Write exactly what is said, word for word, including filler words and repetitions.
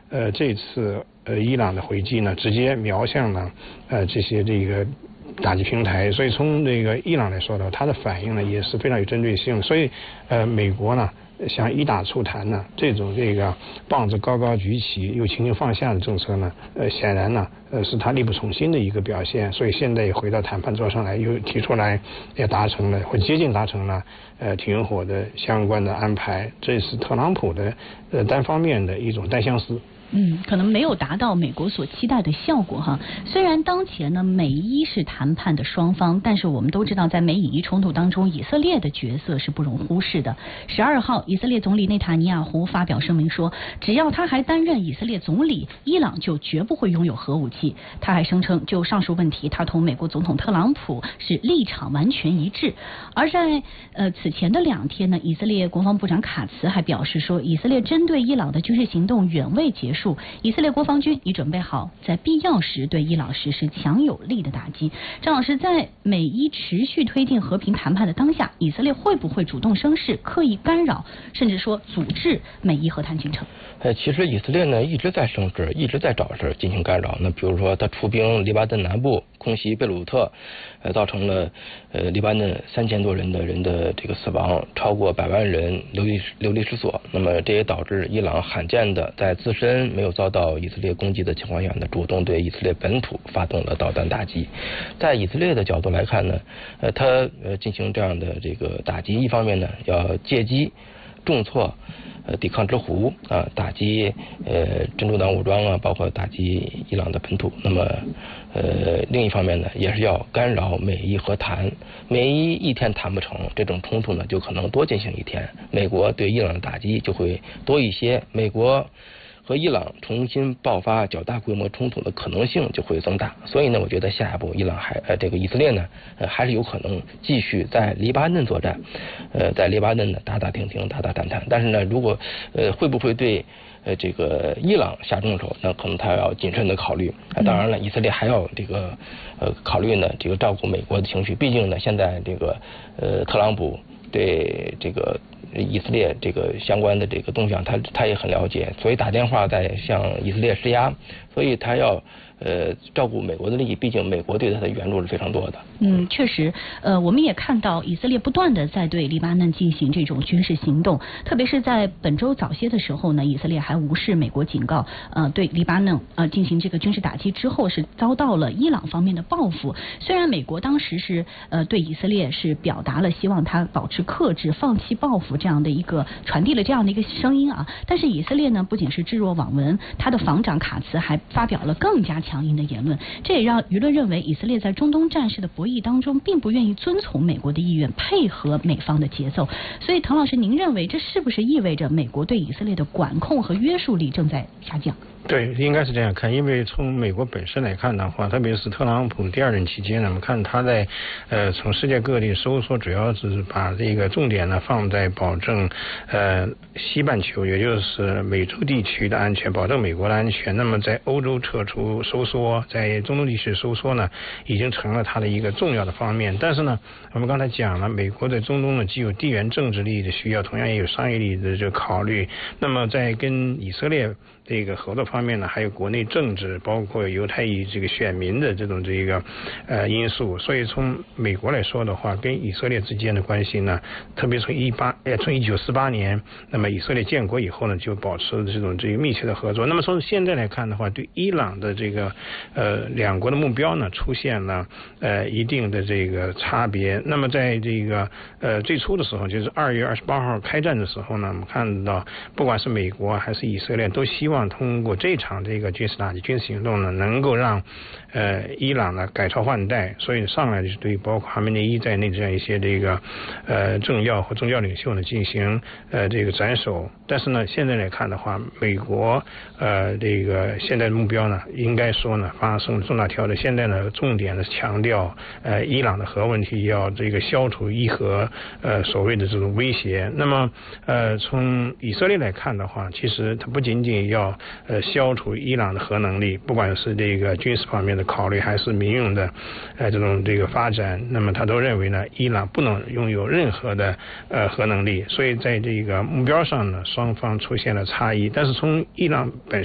呃，这次呃伊朗的回击呢，直接瞄向了呃这些这个打击平台，所以从这个伊朗来说呢，它的反应呢也是非常有针对性，所以呃美国呢。像一打促谈呢，这种这个棒子高高举起又轻轻放下的政策呢，呃，显然呢，呃，是他力不从心的一个表现。所以现在也回到谈判桌上来，又提出来，也达成了或接近达成了，呃，停火的相关的安排。这是特朗普的呃单方面的一种单相思。 嗯，可能没有达到美国所期待的效果哈。虽然当前呢美伊是谈判的双方，但是我们都知道，在美以伊冲突当中，以色列的角色是不容忽视的。十二号，以色列总理内塔尼亚胡发表声明说，只要他还担任以色列总理，伊朗就绝不会拥有核武器。他还声称，就上述问题，他同美国总统特朗普是立场完全一致。而在呃此前的两天呢，以色列国防部长卡茨还表示说，以色列针对伊朗的军事行动远未结束。以色列国防军已准备好在必要时对伊朗实施强有力的打击。张老师，在美伊持续推进和平谈判的当下，以色列会不会主动生事，刻意干扰，甚至说阻滞美伊和谈进程？ 呃，其实以色列呢一直在生事，一直在找事进行干扰。那比如说，他出兵黎巴嫩南部，空袭贝鲁特，呃，造成了呃黎巴嫩三千多人的人的这个死亡，超过百万人流离流离失所。那么这也导致伊朗罕见的在自身没有遭到以色列攻击的情况下呢，主动对以色列本土发动了导弹打击。在以色列的角度来看呢，呃，他呃进行这样的这个打击，一方面呢要借机重挫呃抵抗之狐啊，打击呃真主党武装啊，包括打击伊朗的本土。那么呃另一方面呢，也是要干扰美伊和谈。美伊一天谈不成，这种冲突呢就可能多进行一天。美国对伊朗的打击就会多一些，美国和伊朗重新爆发较大规模冲突的可能性就会增大。所以呢，我觉得下一步伊朗还呃这个以色列呢呃还是有可能继续在黎巴嫩作战，呃在黎巴嫩呢打打停停打打谈谈。但是呢，如果呃会不会对呃这个伊朗下重手，那可能他要谨慎的考虑。啊，当然了，以色列还要这个呃考虑呢这个照顾美国的情绪。毕竟呢，现在这个呃特朗普对这个以色列这个相关的这个动向，他他也很了解，所以打电话在向以色列施压，所以他要呃照顾美国的利益，毕竟美国对他的援助是非常多的。 嗯，确实，呃，我们也看到以色列不断的在对黎巴嫩进行这种军事行动，特别是在本周早些的时候呢，以色列还无视美国警告，呃，对黎巴嫩呃进行这个军事打击之后，是遭到了伊朗方面的报复。虽然美国当时是呃对以色列是表达了希望他保持克制、放弃报复这样的一个传递了这样的一个声音啊，但是以色列呢不仅是置若罔闻，他的防长卡茨还发表了更加强硬的言论，这也让舆论认为以色列在中东战事的博弈当中并不愿意遵从美国的意愿，配合美方的节奏。所以滕老师，您认为这是不是意味着美国对以色列的管控和约束力正在下降？ 对，应该是这样看，因为从美国本身来看的话，特别是特朗普第二任期间呢，我们看他在呃从世界各地收缩，主要是把这个重点呢放在保证呃西半球，也就是美洲地区的安全，保证美国的安全。那么在欧洲撤出收缩，在中东地区收缩呢，已经成了他的一个重要的方面。但是呢，我们刚才讲了，美国在中东呢既有地缘政治利益的需要，同样也有商业利益的这个考虑。那么在跟以色列这个合作方面呢，还有国内政治，包括犹太裔这个选民的这种这个呃因素。所以从美国来说的话，跟以色列之间的关系呢，特别从一八呃从一九四八年，那么以色列建国以后呢，就保持这种这个密切的合作。那么从现在来看的话，对伊朗的这个呃两国的目标呢，出现了呃一定的这个差别。那么在这个呃最初的时候，就是二月二十八号开战的时候呢，我们看到不管是美国还是以色列，都希望通过这场这个军事打击、军事行动呢，能够让呃伊朗呢改朝换代。所以上来就是对包括哈梅内伊在内这样一些这个呃政要和宗教领袖呢进行呃这个斩首。但是呢，现在来看的话，美国呃这个现在的目标呢，应该说呢发生重大调整。现在呢，重点的强调呃伊朗的核问题，要这个消除伊核呃所谓的这种威胁。那么呃从以色列来看的话，其实它不仅仅要呃消除伊朗的核能力，不管是这个军事方面的考虑，还是民用的呃这种这个发展，那么他都认为呢，伊朗不能拥有任何的呃核能力。所以在这个目标上呢，双方出现了差异。但是从伊朗本